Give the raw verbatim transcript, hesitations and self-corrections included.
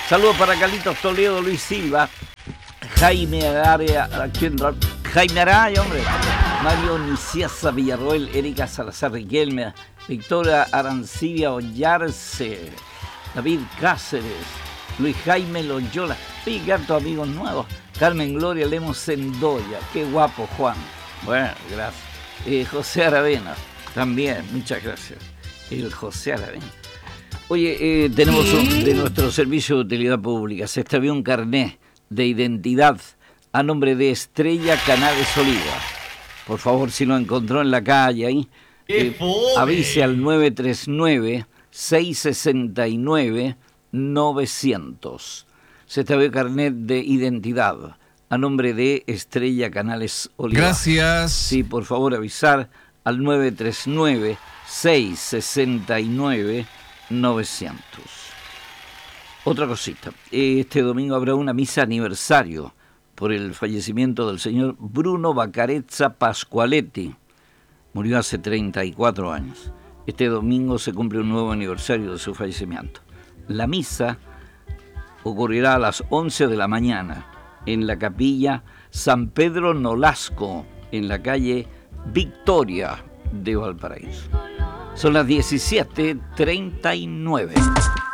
Saludos para Carlitos Toledo, Luis Silva, Jaime Araya, Jaime Araya, hombre, Mario Niciasa Villarroel, Erika Salazar Riquelme, Victoria Arancibia Ollarse, David Cáceres, Luis Jaime Loyola, y hartos amigos nuevos, Carmen Gloria Lemos Sendoya, qué guapo Juan, bueno, gracias, eh, José Aravena, también, muchas gracias, el José Aravena. Oye, eh, tenemos un, de nuestro servicio de utilidad pública, se extravió un carnet de identidad a nombre de Estrella Canales Oliva. Por favor, si lo encontró en la calle ahí, eh, avise al nueve tres nueve, seis seis nueve, nueve cero cero. Se extravió carnet de identidad a nombre de Estrella Canales Oliva. Gracias. Sí, por favor, avisar al nueve tres nueve, seis seis nueve, novecientos. Otra cosita, este domingo habrá una misa aniversario por el fallecimiento del señor Bruno Bacarezza Pasqualetti. Murió hace treinta y cuatro años. Este domingo se cumple un nuevo aniversario de su fallecimiento. La misa ocurrirá a las once de la mañana en la capilla San Pedro Nolasco, en la calle Victoria de Valparaíso. Son las diecisiete treinta y nueve.